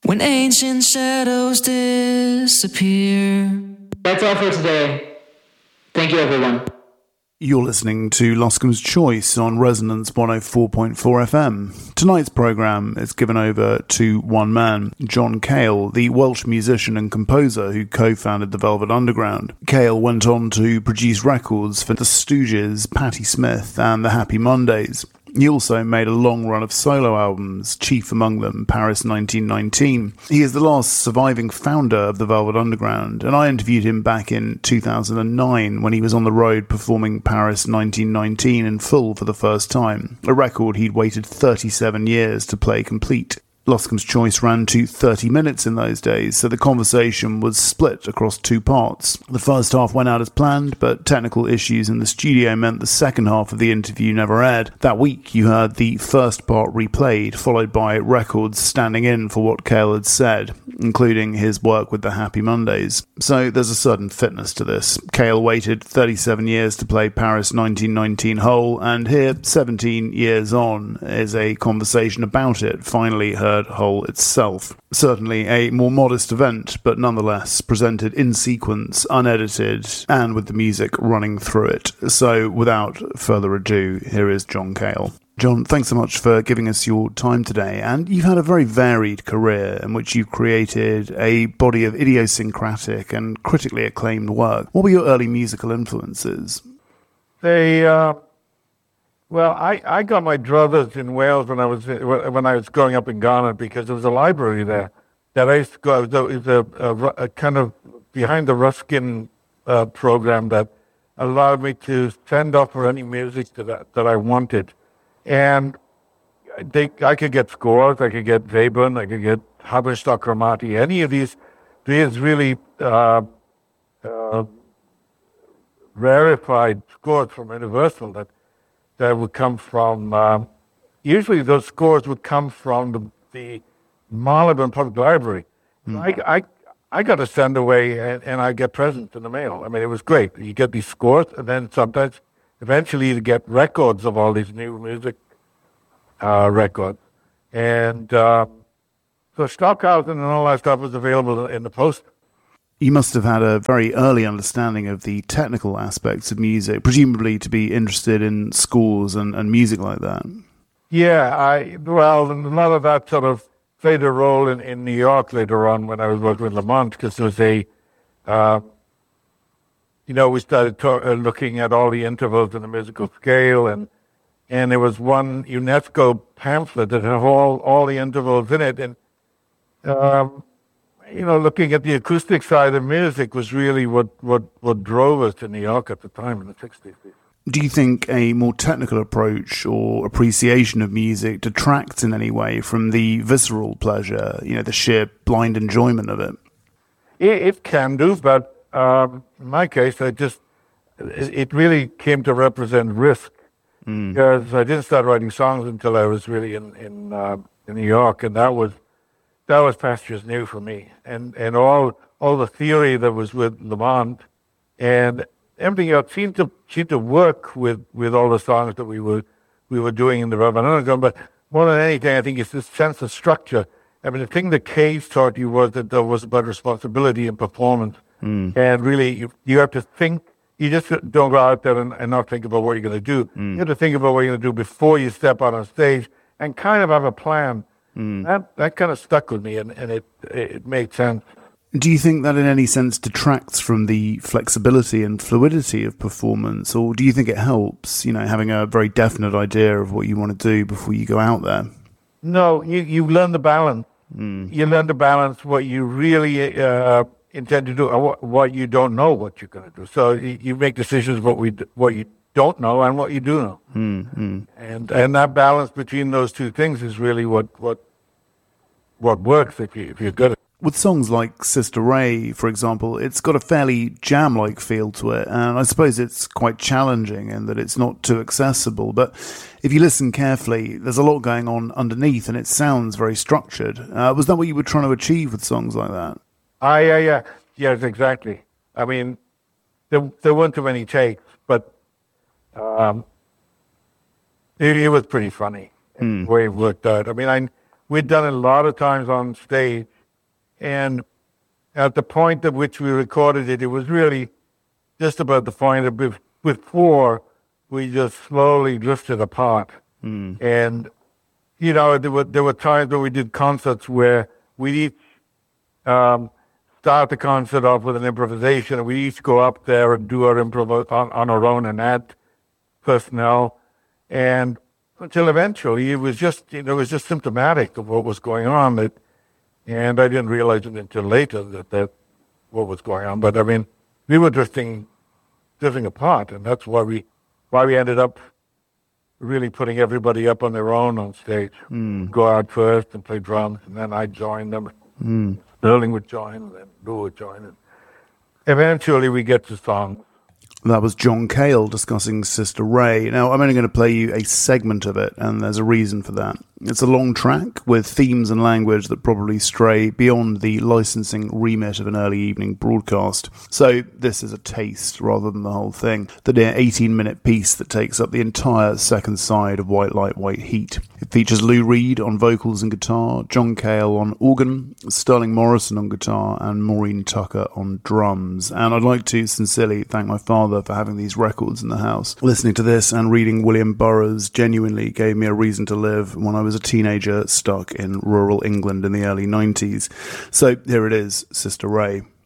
when ancient shadows disappear. That's all for today. Thank you, everyone. You're listening to Loscombe's Choice on Resonance 104.4 FM. Tonight's programme is given over to one man, John Cale, the Welsh musician and composer who co-founded the Velvet Underground. Cale went on to produce records for the Stooges, Patti Smith and the Happy Mondays. He also made a long run of solo albums, chief among them Paris 1919. He is the last surviving founder of the Velvet Underground, and I interviewed him back in 2009 when he was on the road performing Paris 1919 in full for the first time, a record he'd waited 37 years to play complete. Loscombe's Choice ran to 30 minutes in those days, so the conversation was split across two parts. The first half went out as planned, but technical issues in the studio meant the second half of the interview never aired. That week, you heard the first part replayed, followed by records standing in for what Cale had said, including his work with the Happy Mondays. So there's a certain fitness to this. Cale waited 37 years to play Paris 1919 whole, and here, 17 years on, is a conversation about it, finally heard whole itself. Certainly a more modest event, but nonetheless presented in sequence, unedited, and with the music running through it. So without further ado, here is John Cale. John, thanks so much for giving us your time today, and you've had a very varied career in which you've created a body of idiosyncratic and critically acclaimed work. What were your early musical influences? Well, I got my druthers in Wales when I was growing up in Ghana, because there was a library there that I used to go. It was a kind of behind the Ruskin program that allowed me to send off for any music that I wanted, and I could get scores, I could get Webern, I could get Haberstock Chromaty, any of these really rarefied scores from Universal that would come from, usually those scores would come from the Marylebone Public Library. I got to send away and I get presents in the mail. I mean, it was great. You get these scores, and then sometimes, eventually you get records of all these new music records. And so Stockhausen and all that stuff was available in the post. You must have had a very early understanding of the technical aspects of music, presumably to be interested in scores and music like that. Yeah, well, a lot of that sort of played a role in New York later on when I was working with Lamont, because there was we started looking at all the intervals in the musical scale, and there was one UNESCO pamphlet that had all the intervals in it, and looking at the acoustic side of music was really what drove us to New York at the time in the 60s. Do you think a more technical approach or appreciation of music detracts in any way from the visceral pleasure, the sheer blind enjoyment of it? It can do, but in my case, it really came to represent risk, because I didn't start writing songs until I was really in New York, and that was pastures new for me, and all the theory that was with Lamont and everything else seemed to work with all the songs that we were doing in the Velvet Underground. But more than anything, I think it's this sense of structure. I mean, the thing that Cage taught you was that there was about responsibility and performance, and really you have to think. You just don't go out there and not think about what you're going to do. You have to think about what you're going to do before you step out on stage, and kind of have a plan. That kind of stuck with me, and it made sense. Do you think that in any sense detracts from the flexibility and fluidity of performance, or do you think it helps, having a very definite idea of what you want to do before you go out there? No, you learn the balance. You learn to balance what you really intend to do and what you don't know what you're going to do. So you make decisions what you don't know and what you do know. And that balance between those two things is really what works if you're good at it. With songs like Sister Ray, for example, it's got a fairly jam-like feel to it, and I suppose it's quite challenging in that it's not too accessible, but if you listen carefully, there's a lot going on underneath, and it sounds very structured. Was that what you were trying to achieve with songs like that? Yeah. Yes, exactly. I mean, there weren't too many takes, but it was pretty funny the way it worked out. I mean, we'd done it a lot of times on stage, And at the point at which we recorded it, it was really just about the point of before we just slowly drifted apart. And, you know, there were times when we did concerts where we'd each start the concert off with an improvisation, and we each go up there and do our improv on our own and add personnel. And until eventually it was just symptomatic of what was going on. And I didn't realize it until later that what was going on. But I mean, we were drifting apart, and that's why we ended up really putting everybody up on their own on stage. Go out first and play drums, and then I'd join them. Sterling would join, and then Lou would join. And eventually we get to songs. That was John Cale discussing Sister Ray. Now, I'm only going to play you a segment of it, and there's a reason for that. It's a long track with themes and language that probably stray beyond the licensing remit of an early evening broadcast. So this is a taste rather than the whole thing. The near 18-minute piece that takes up the entire second side of White Light, White Heat. It features Lou Reed on vocals and guitar, John Cale on organ, Sterling Morrison on guitar, and Maureen Tucker on drums. And I'd like to sincerely thank my father for having these records in the house. Listening to this and reading William Burroughs genuinely gave me a reason to live when I was a teenager stuck in rural England in the early 90s. So here it is, Sister Ray.